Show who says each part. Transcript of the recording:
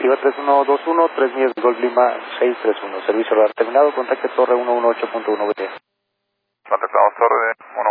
Speaker 1: negativa 3121, 3 millas de Golf Lima 631. Servicio radar terminado, contacte torre 118.1 BT.
Speaker 2: Contactamos torre